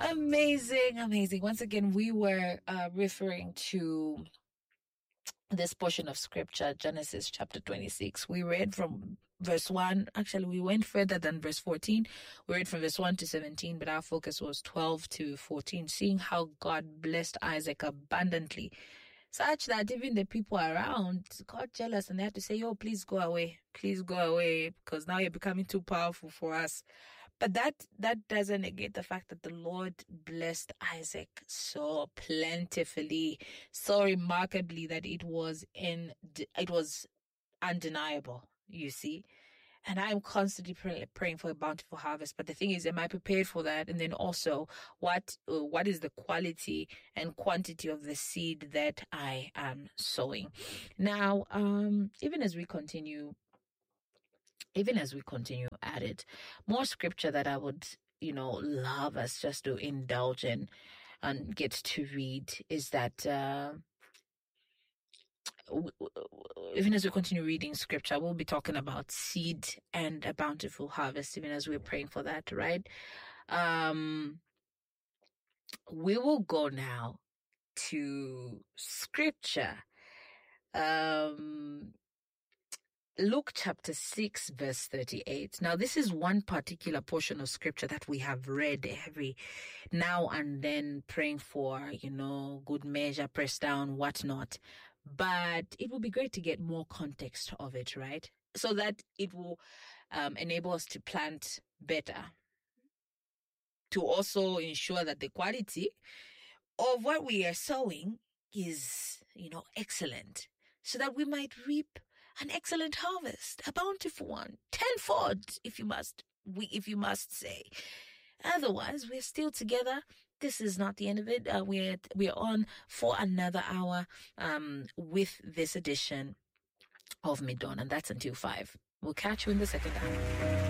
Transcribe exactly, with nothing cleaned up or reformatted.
Amazing, amazing. Once again, we were uh, referring to this portion of scripture, Genesis chapter twenty-six. We read from verse one. Actually, we went further than verse fourteen. We read from verse one to seventeen, but our focus was twelve to fourteen, seeing how God blessed Isaac abundantly, such that even the people around got jealous and they had to say, "Yo, please go away. Please go away, because now you're becoming too powerful for us." But that that doesn't negate the fact that the Lord blessed Isaac so plentifully, so remarkably, that it was in it was undeniable, you see. And I'm constantly pray, praying for a bountiful harvest. But the thing is, am I prepared for that? And then also, what uh, what is the quality and quantity of the seed that I am sowing? Now, um, even as we continue, even as we continue at it, more scripture that I would, you know, love us just to indulge in and get to read is that. Uh, Even as we continue reading scripture, we'll be talking about seed and a bountiful harvest, even as we're praying for that, right? Um, we will go now to scripture. Um, Luke chapter six, verse thirty-eight. Now, this is one particular portion of scripture that we have read every now and then, praying for, you know, good measure, press down, whatnot. But it will be great to get more context of it, right? So that it will um, enable us to plant better, to also ensure that the quality of what we are sowing is, you know, excellent, so that we might reap an excellent harvest, a bountiful one, tenfold, if you must, we, if you must say. Otherwise, we're still together. This is not the end of it. Uh, we're we're on for another hour um, with this edition of Mid-Dawn, and that's until five. We'll catch you in the second hour.